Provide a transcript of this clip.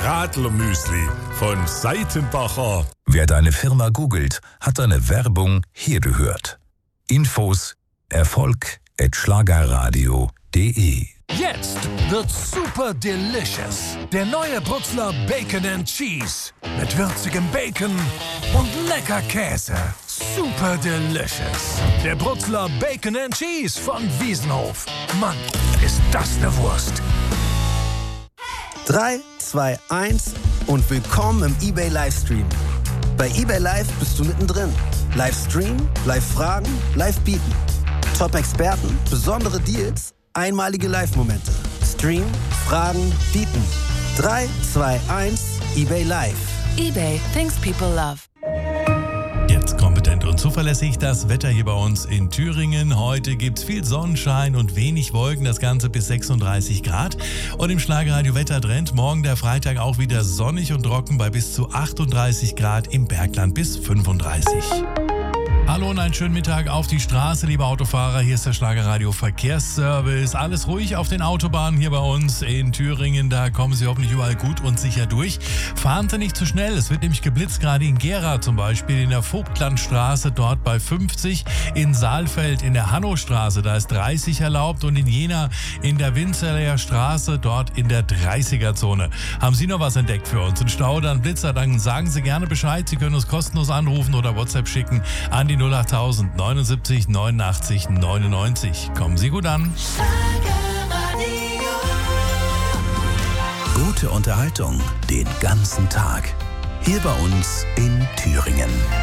Radlermüsli von Seitenbacher. Wer deine Firma googelt, hat deine Werbung hier gehört. Infos erfolg@schlagerradio.de. Jetzt wird's super delicious. Der neue Brutzler Bacon and Cheese. Mit würzigem Bacon und lecker Käse. Super delicious. Der Brutzler Bacon and Cheese von Wiesenhof. Mann, ist das eine Wurst. 3, 2, 1 und willkommen im eBay Livestream. Bei eBay Live bist du mittendrin. Livestream, Live-Fragen, Live-Bieten. Top-Experten, besondere Deals, einmalige Live-Momente. Stream, Fragen, Bieten. 3, 2, 1, eBay Live. eBay, things people love. Jetzt kompetent und zuverlässig das Wetter hier bei uns in Thüringen. Heute gibt's viel Sonnenschein und wenig Wolken, das Ganze bis 36 Grad. Und im Schlagerradio Wettertrend morgen der Freitag auch wieder sonnig und trocken bei bis zu 38 Grad, im Bergland bis 35. Hallo und einen schönen Mittag auf die Straße, liebe Autofahrer. Hier ist der Schlagerradio Verkehrsservice. Alles ruhig auf den Autobahnen hier bei uns in Thüringen. Da kommen Sie hoffentlich überall gut und sicher durch. Fahren Sie nicht zu schnell. Es wird nämlich geblitzt, gerade in Gera zum Beispiel, in der Vogtlandstraße, dort bei 50. In Saalfeld in der Hannostraße, da ist 30 erlaubt. Und in Jena in der Winzerler Straße, dort in der 30er-Zone. Haben Sie noch was entdeckt für uns? Ein Stau, dann Blitzer, dann sagen Sie gerne Bescheid. Sie können uns kostenlos anrufen oder WhatsApp schicken an die 08000 79 89 99. Kommen Sie gut an. Gute Unterhaltung den ganzen Tag. Hier bei uns in Thüringen.